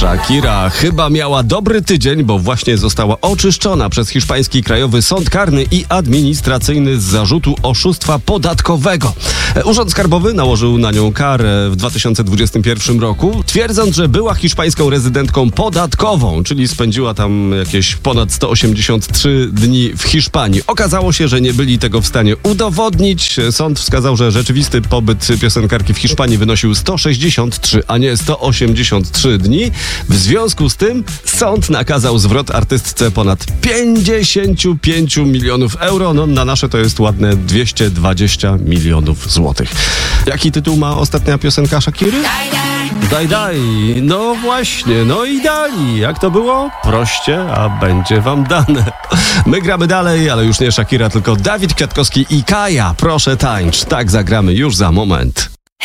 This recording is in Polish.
Shakira chyba miała dobry tydzień, bo właśnie została oczyszczona przez hiszpański Krajowy Sąd Karny i Administracyjny z zarzutu oszustwa podatkowego. Urząd Skarbowy nałożył na nią karę w 2021 roku, twierdząc, że była hiszpańską rezydentką podatkową, czyli spędziła tam jakieś ponad 183 dni w Hiszpanii. Okazało się, że nie byli tego w stanie udowodnić. Sąd wskazał, że rzeczywisty pobyt piosenkarki w Hiszpanii wynosił 163, a nie 183 dni. W związku z tym sąd nakazał zwrot artystce ponad 55 milionów euro. No, na nasze to jest ładne 220 milionów złotych. Jaki tytuł ma ostatnia piosenka Shakiry? Daj, daj. No właśnie, no i dali. Jak to było? Proście, a będzie wam dane. My gramy dalej, ale już nie Shakira, tylko Dawid Kwiatkowski i Kaja. Proszę tańcz. Tak zagramy już za moment.